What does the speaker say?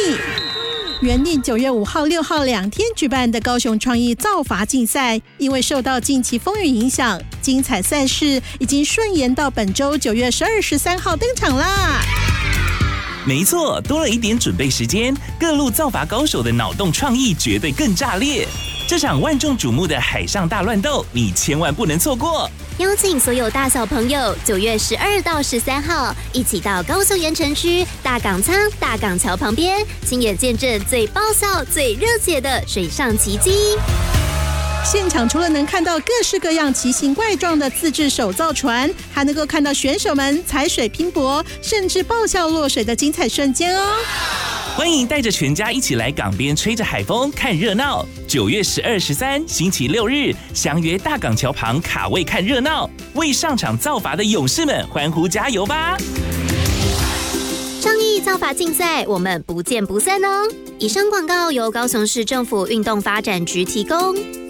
意。原定9月5号、6号2天举办的高雄创意造筏竞赛，因为受到近期风雨影响，精彩赛事已经顺延到本周9月12、13号登场啦。 没错，多了一点准备时间，各路造筏高手的脑洞创意绝对更炸裂。这场万众瞩目的海上大乱斗，你千万不能错过。 邀请所有大小朋友9月12到13号一起到高雄盐城区大港仓大港桥旁边，亲眼见证最爆笑、最热血的水上奇迹。 现场除了能看到各式各样奇形怪状的自制手造船，还能够看到选手们踩水拼搏，甚至爆笑落水的精彩瞬间哦！ 欢迎带着全家一起来港边吹着海风看热闹。9月12、13星期六日，相约大港桥旁卡位看热闹，为上场造筏的勇士们欢呼加油吧！ 创意造筏竞赛，我们不见不散哦！以上广告由高雄市政府运动发展局提供。